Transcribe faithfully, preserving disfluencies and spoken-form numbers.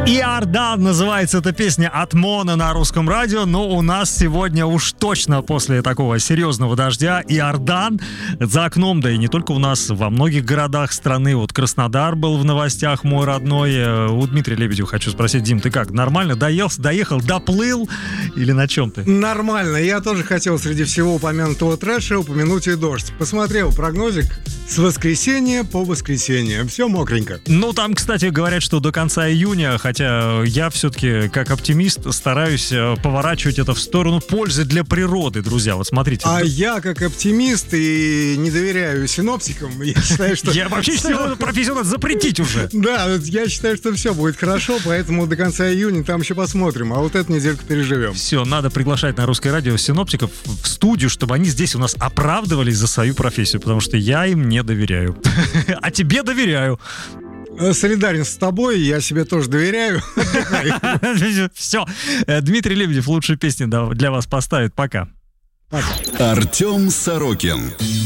Иордан называется эта песня от Моно на русском радио, но у нас сегодня уж точно после такого серьезного дождя Иордан за окном, да и не только у нас, во многих городах страны. Вот Краснодар был в новостях, мой родной. У Дмитрия Лебедева хочу спросить: Дим, ты как, нормально доелся, доехал, доплыл или на чем ты? Нормально, я тоже хотел среди всего упомянутого трэша упомянуть и дождь. Посмотрел прогнозик с воскресенья по воскресенье, все мокренько. Ну там, кстати, говорят, что до конца июня, хотя я все-таки, как оптимист, стараюсь поворачивать это в сторону пользы для природы, друзья. Вот смотрите. А я, как оптимист и не доверяю синоптикам, я считаю, что... Я вообще считаю, что профессию надо запретить уже. Да, я считаю, что все будет хорошо, поэтому до конца июня там еще посмотрим, а вот эту недельку переживем. Все, надо приглашать на Русское радио синоптиков в студию, чтобы они здесь у нас оправдывались за свою профессию, потому что я им не доверяю. А тебе доверяю. Солидарен с тобой, я себе тоже доверяю. Все. Дмитрий Лебедев лучшие песни для вас поставит. Пока. Артем Сорокин.